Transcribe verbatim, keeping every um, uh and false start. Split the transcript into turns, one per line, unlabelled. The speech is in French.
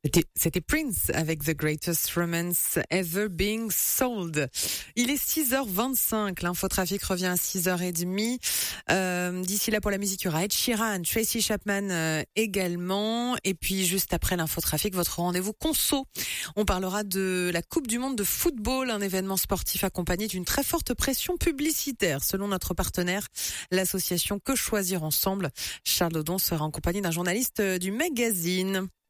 C'était, c'était Prince avec The Greatest Romance Ever Being Sold. Il est six heures vingt-cinq. L'infotrafic revient à six heures trente. Euh, d'ici là, pour la musique, il y aura Ed Sheeran, Tracy Chapman euh, également. Et puis, juste après l'infotrafic, votre rendez-vous conso. On parlera de la Coupe du Monde de football, un événement sportif accompagné d'une très forte pression publicitaire. Selon notre partenaire, l'association Que Choisir Ensemble, Charles Dodon sera en compagnie d'un journaliste du magazine.